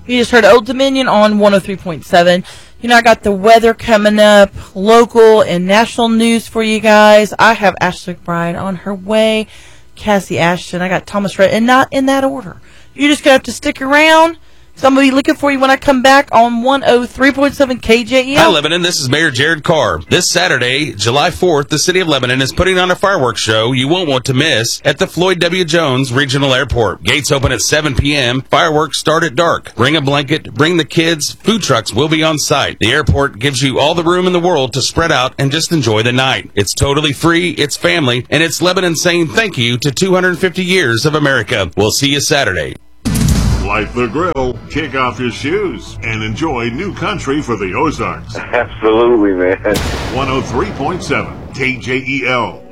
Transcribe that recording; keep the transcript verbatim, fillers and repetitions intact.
You just heard Old Dominion on one oh three point seven. You know, I got the weather coming up, local and national news for you guys. I have Ashley McBride on her way, Cassie Ashton. I got Thomas Red, and not in that order. You're just going to have to stick around. So I'm going to be looking for you when I come back on one oh three point seven K J E L. Hi, Lebanon. This is Mayor Jared Carr. This Saturday, July fourth, the City of Lebanon is putting on a fireworks show you won't want to miss at the Floyd W. Jones Regional Airport. Gates open at seven p.m. Fireworks start at dark. Bring a blanket, bring the kids. Food trucks will be on site. The airport gives you all the room in the world to spread out and just enjoy the night. It's totally free, it's family, and it's Lebanon saying thank you to two hundred fifty years of America. We'll see you Saturday. Light the grill, kick off your shoes, and enjoy new country for the Ozarks. Absolutely, man. one oh three point seven K J E L.